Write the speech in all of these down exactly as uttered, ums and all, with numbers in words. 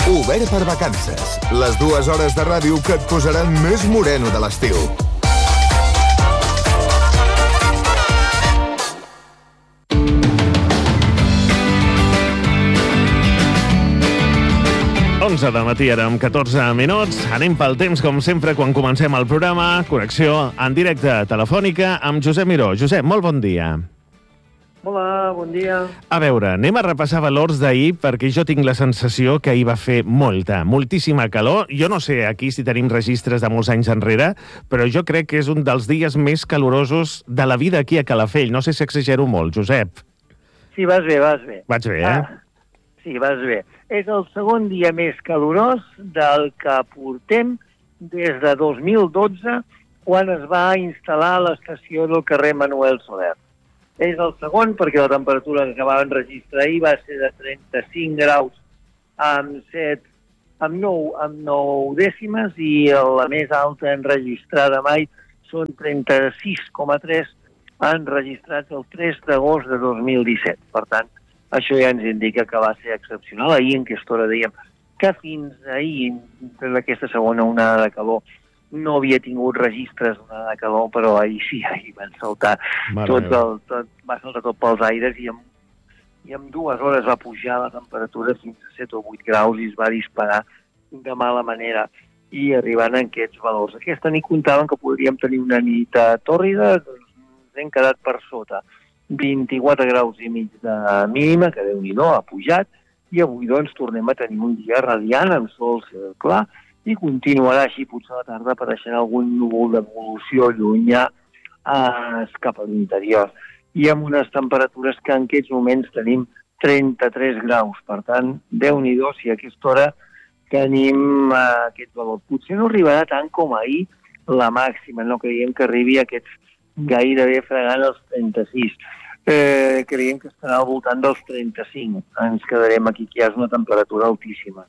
Obert per vacances. Les dues hores de ràdio que et posaran més moreno de l'estiu. onze del matí, ara amb catorze minuts. Anem pel temps, com sempre, quan comencem el programa. Connexió en directe telefònica amb Josep Miró. Josep, molt bon dia. Hola, bon dia. A veure, anem a repassar valors d'ahir, perquè jo tinc la sensació que ahir va fer molta, moltíssima calor. Jo no sé aquí si tenim registres de molts anys enrere, però jo crec que és un dels dies més calorosos de la vida aquí a Calafell. No sé si exagero molt, Josep. Sí, vas bé, vas bé. Vaig bé, eh? Ah, sí, vas bé. És el segon dia més calorós del que portem des de dos mil dotze, quan es va instal·lar l'estació del carrer Manuel Soler. És el segon perquè la temperatura que acabàvem registrar ahir va ser de trenta-cinc graus amb set, amb nou, amb nou dècimes, i la més alta enregistrada mai són trenta-sis coma tres enregistrats el tres d'agost de dos mil disset. Per tant, això ja ens indica que va ser excepcional. Ahir en aquesta hora dèiem que fins ahir, en aquesta segona onada de calor, no havia tingut registres d'onada de calor, però ahir sí, ahir van saltar tot, el, tot, va saltar tot pels aires i en, i en dues hores va pujar la temperatura fins a set o vuit graus i es va disparar de mala manera i arribant a aquests valors. Aquesta nit comptaven que podríem tenir una nit tòrrida, doncs ens hem quedat per sota. vint-i-quatre graus i mig de mínima, que Déu-n'hi-do, ha pujat, i avui doncs tornem a tenir un dia radiant amb sol clar i continuarà així potser a la tarda apareixent algun núvol d'evolució llunyà eh, cap a l'interior. I amb unes temperatures que en aquests moments tenim trenta-tres graus. Per tant, Déu-n'hi-do si a aquesta hora tenim eh, aquest valor. Potser no arribarà tant com ahir la màxima, no creiem que arribi a aquests gairebé fregant els trenta-sis. Eh, creiem que estarà al voltant dels trenta-cinc. Ens quedarem aquí, que ja és una temperatura altíssima.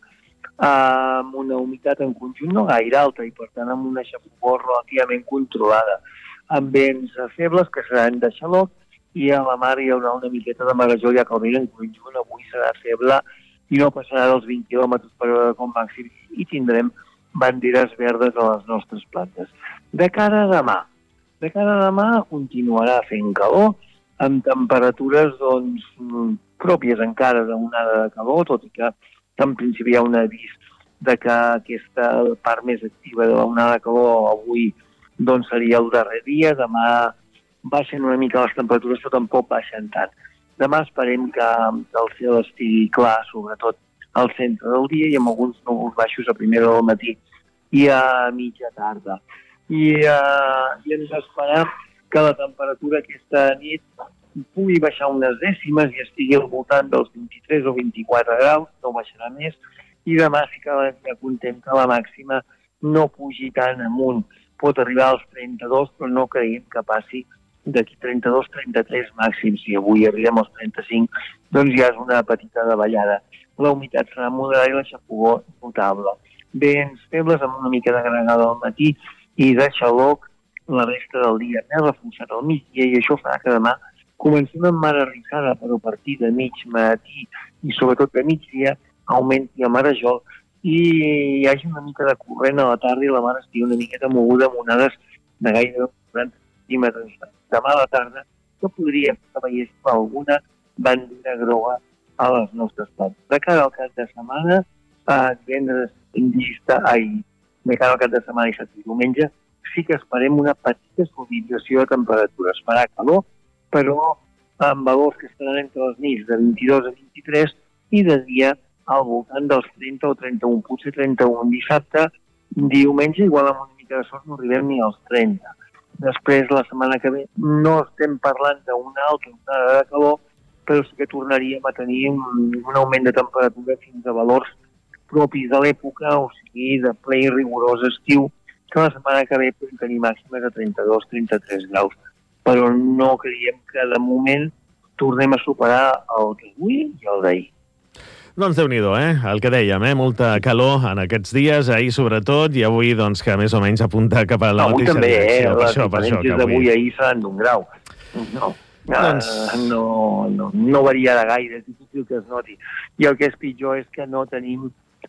Uh, amb una humitat en conjunt no gaire alta i, per tant, amb una xafogor relativament controlada. Amb vents febles, que seran de xaloc, i a la mar hi haurà una miqueta de marejol, ja que el vent en conjunt avui serà feble i no passarà dels vint quilòmetres per hora com màxim, i tindrem banderes verdes a les nostres plantes. De cara a demà, De cara a demà continuarà fent calor, amb temperatures doncs, pròpies encara d'onada de calor, tot i que en principi hi ha un avís de que aquesta part més activa de l'onada de calor avui doncs, seria el darrer dia. Demà baixen una mica les temperatures, però tampoc baixen tant. Demà esperem que, que el cel estigui clar, sobretot al centre del dia, i amb alguns núvols baixos a primera del matí i a mitja tarda. I, uh, i ens esperem que la temperatura aquesta nit pugui baixar unes dècimes i estigui al voltant dels vint-i-tres o vint-i-quatre graus, no baixarà més, i demà sí que ja contem que la màxima no pugi tant amunt. Pot arribar als trenta-dos, però no creiem que passi d'aquí trenta-dos a trenta-tres màxims. Si avui arribem als trenta-cinc, doncs ja és una petita davallada. La humitat serà moderada i la xafogor notable. Vents febles amb una mica de granada al matí i de xaloc la resta del dia, més reforçat al migdia, i això farà que demà comencem amb mar arrissada, però a partir de mig matí i sobretot de migdia augmenti el marejol i hi hagi una mica de corrent a la tarda i la mar estigui una miqueta moguda amb onades de gaire quaranta centímetres. Demà a la tarda que podríem que veiéssim alguna bandera groga a les nostres plantes. De cara al cap de setmana, a divendres dissabte, ai, de cara al cap de setmana i dissabte i diumenge, sí que esperem una petita suavització de temperatures. Farà calor, però amb valors que estaran entre les nits de vint-i-dos a vint-i-tres i de dia al voltant dels trenta o trenta-un, potser trenta-un. Dissabte, diumenge, igual amb una mica de sort no arribem ni als trenta. Després, la setmana que ve, no estem parlant d'una alta onada de calor, però sí que tornaríem a tenir un, un augment de temperatura fins a valors propis de l'època, o sigui, de ple i rigorós estiu, que la setmana que ve podem tenir màximes de trenta-dos a trenta-tres graus. Però no creiem que de moment tornem a superar el d'avui i el d'ahir. Doncs Déu-n'hi-do, eh? El que dèiem, eh? Molta calor en aquests dies, ahir sobretot, i avui doncs que més o menys apunta cap a la avui mateixa també, direcció. Eh? Per Les això, per això, diferències d'avui i ahir seran d'un grau. No, doncs... no, no, no variarà gaire, és difícil que es noti. I el que és pitjor és que no tenim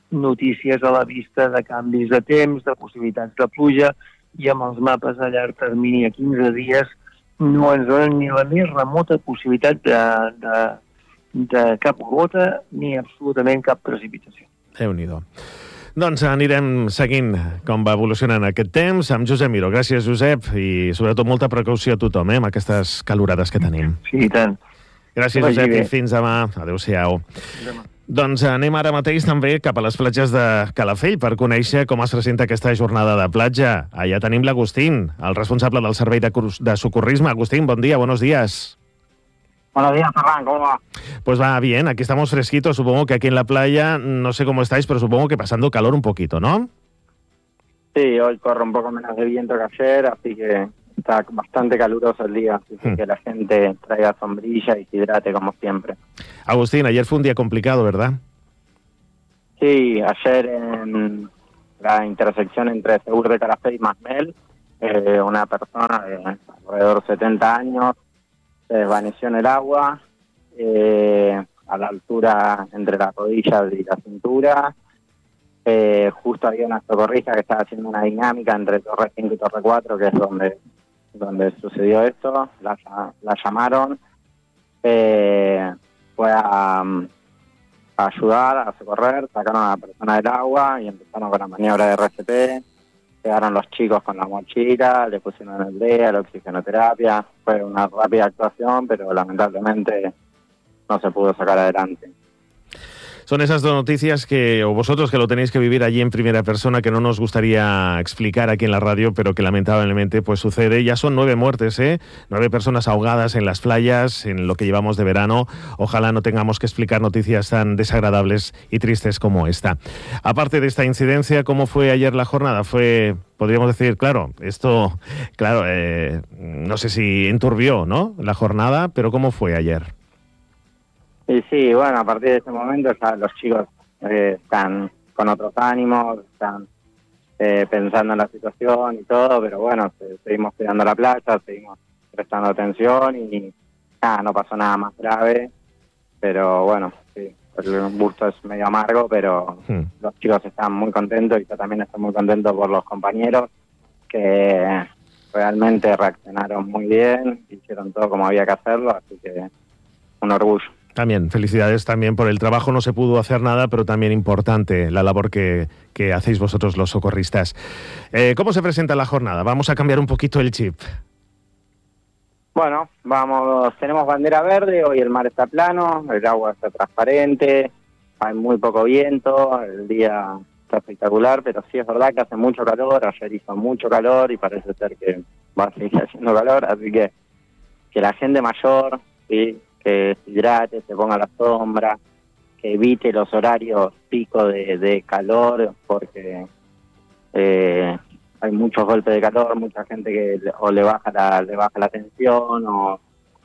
notícies a la vista de canvis de temps, de possibilitats de pluja, i amb els mapes a llarg termini a quinze dies no ens donen ni la més remota possibilitat de, de, de cap gota ni absolutament cap precipitació. Déu-n'hi-do. Doncs anirem seguint com va evolucionant aquest temps amb Josep Miró. Gràcies, Josep, i sobretot molta precaució a tothom, eh, amb aquestes calorades que tenim. Sí, i tant. Gràcies, Josep, i fins demà. Adéu-siau. Demà. Doncs anem ara mateix també cap a les platges de Calafell per conèixer com es presenta aquesta jornada de platja. Allà tenim l'Agustín, el responsable del Servei de, de Socorrisme. Agustín, bon dia, buenos días. Buenos días, Ferran, ¿cómo va? Pues va bien, aquí estamos fresquitos, supongo que aquí en la playa, no sé cómo estáis, pero supongo que pasando calor un poquito, ¿no? Sí, hoy corre un poco menos de viento que ayer, así que está bastante caluroso el día, así hmm. que la gente traiga sombrilla y se hidrate como siempre. Agustín, ayer fue un día complicado, ¿verdad? Sí, ayer en la intersección entre Segur de Calafell y Masmel, eh, una persona de alrededor de setenta años se desvaneció en el agua, eh, a la altura entre las rodillas y la cintura. Eh, justo había una socorrista que estaba haciendo una dinámica entre Torre cinco y Torre cuatro, que es donde, donde sucedió esto. La, la llamaron, eh, fue a, a ayudar, a socorrer, sacaron a la persona del agua y empezaron con la maniobra de R C P. Llegaron los chicos con la mochila, le pusieron el D E A, la oxigenoterapia. Fue una rápida actuación, pero lamentablemente no se pudo sacar adelante. Son esas dos noticias que, o vosotros que lo tenéis que vivir allí en primera persona, que no nos gustaría explicar aquí en la radio, pero que lamentablemente pues sucede. Ya son nueve muertes, ¿eh? Nueve personas ahogadas en las playas en lo que llevamos de verano. Ojalá no tengamos que explicar noticias tan desagradables y tristes como esta. Aparte de esta incidencia, ¿cómo fue ayer la jornada? Fue, podríamos decir, claro, esto, claro, eh, no sé si enturbió, ¿no?, la jornada, pero ¿cómo fue ayer? Y sí, bueno, a partir de ese momento ya los chicos eh, están con otros ánimos, están eh, pensando en la situación y todo, pero bueno, se, seguimos cuidando la playa, seguimos prestando atención y nada, no pasó nada más grave, pero bueno, sí, el gusto es medio amargo, pero sí. Los chicos están muy contentos y yo también estoy muy contento por los compañeros que realmente reaccionaron muy bien, hicieron todo como había que hacerlo, así que un orgullo. También, felicidades también por el trabajo. No se pudo hacer nada, pero también importante la labor que, que hacéis vosotros los socorristas. Eh, ¿Cómo se presenta la jornada? Vamos a cambiar un poquito el chip. Bueno, vamos, tenemos bandera verde, hoy el mar está plano, el agua está transparente, hay muy poco viento, el día está espectacular, pero sí es verdad que hace mucho calor, ayer hizo mucho calor y parece ser que va a seguir haciendo calor, así que que la gente mayor, sí, que se hidrate, se ponga a la sombra, que evite los horarios pico de, de calor, porque eh, hay muchos golpes de calor, mucha gente que o le baja la, le baja la tensión o,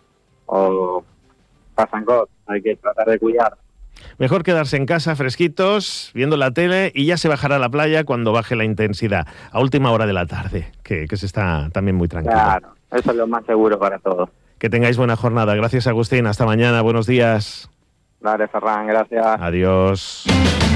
o pasan cosas, hay que tratar de cuidar. Mejor quedarse en casa fresquitos, viendo la tele, y ya se bajará a la playa cuando baje la intensidad, a última hora de la tarde, que, que se está también muy tranquilo. Claro, eso es lo más seguro para todos. Que tengáis buena jornada. Gracias, Agustín. Hasta mañana. Buenos días. Dale, Ferran. Gracias. Adiós.